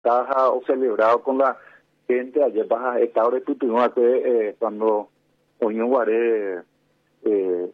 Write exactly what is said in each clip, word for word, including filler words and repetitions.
caja o celebrado con la gente ayer baja estado de Putinua que eh, cuando Oño Guaré eh,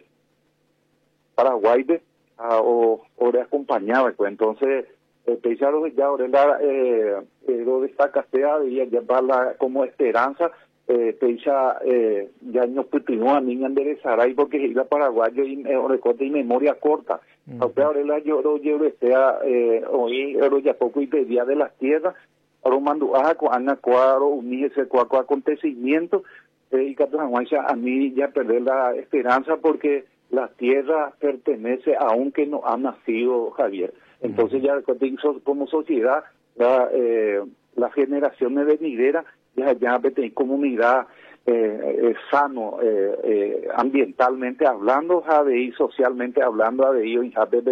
Paraguay de ah, o o le acompañaba pues entonces eh, pensaron ya ahora la eh, eh, lo destacaste y ya va la como esperanza eh, pensa eh, ya no Putinua ni enderezará y porque iba paraguayo y eh, recorte y memoria corta. Uh -huh. Ahora la yo lo llevo sea eh, hoy pero ya poco y pedía de las tierras ahora mando a con cuadro unirse con acontecimiento eh, y que a mí ya perder la esperanza porque la tierra pertenece a un que no ha nacido, Javier. Entonces ya como sociedad, la, eh, las generaciones venideras, ya ya en comunidad eh, eh, sano, eh, eh, ambientalmente hablando, y socialmente hablando, y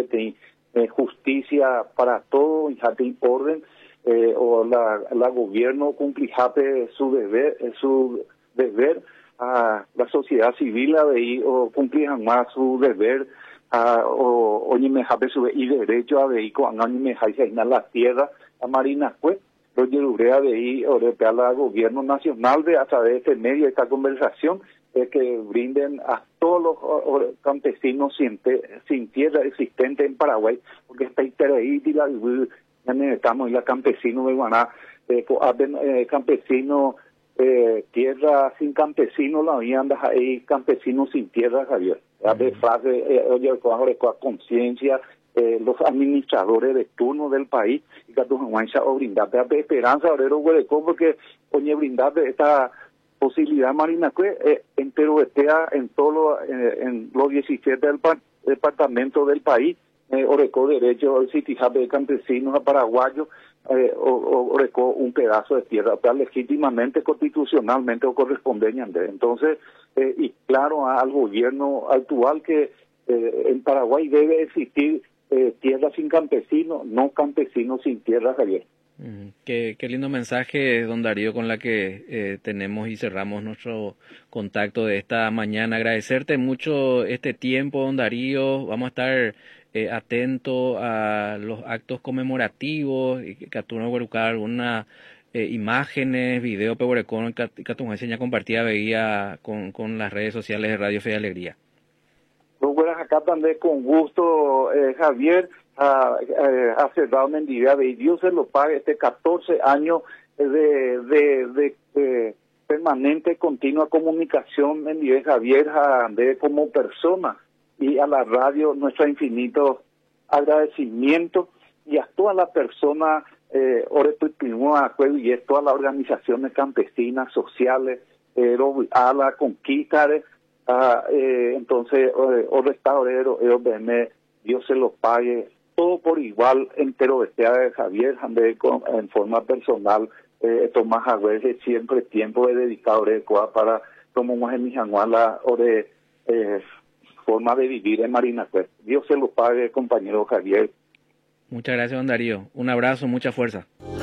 eh, justicia para todo, y orden, eh, o la, la gobierno cumplir su deber, su deber a la sociedad civil ahí o cumplían más su deber a o oye me jabe su y derecho a de con año me jaise en la tierra a marina pues lo llevaría de ahí o de al gobierno nacional de a través de este medio de esta conversación es que brinden a todos los o, o, campesinos sin, te, sin tierra existente en Paraguay porque está ahí y la ya necesitamos ir a campesinos de Guaná eh, eh, campesinos Eh, tierra sin campesinos, la mía anda ahí, campesinos sin tierra, Javier. A ver, frase, eh, oye, con conciencia, eh, los administradores de turno del país, y que tu juancha o brindarte a esperanza, obrero, hueco, porque, oye, brindarte esta posibilidad marina, que eh, entero estea en todos los, eh, en los diecisiete del departamentos del país, eh, oreco derecho, el sitijabe de campesinos a paraguayos, Eh, o, o, o un pedazo de tierra, o sea, legítimamente, constitucionalmente o correspondiente. Entonces, eh, y claro, al gobierno actual que eh, en Paraguay debe existir eh, tierra sin campesinos, no campesinos sin tierra, Javier. Mm, qué, qué lindo mensaje, don Darío, con la que eh, tenemos y cerramos nuestro contacto de esta mañana. Agradecerte mucho este tiempo, don Darío. Vamos a estar eh, atentos a los actos conmemorativos y que Catuno buscar algunas eh, imágenes, video, pegorecón, Catuno enseña compartida veía con, con las redes sociales de Radio Fe y Alegría. Pues bueno, acá también con gusto, eh, Javier. A, eh, a cerrado Mendividad y Dios se lo pague este catorce años de, de, de, de permanente continua comunicación Mendividad Javier a, de como persona y a la radio nuestro infinito agradecimiento y a todas las personas eh, y a todas las organizaciones campesinas sociales eh, a la conquista a, eh, entonces eh, o restaurero eh, Dios se lo pague todo por igual entero bestia de Javier Jandé en forma personal eh, Tomás Javier siempre tiempo de dedicado para como más en mi la ore eh, forma de vivir en Marina pues Dios se lo pague compañero Javier. Muchas gracias don Darío, un abrazo, mucha fuerza.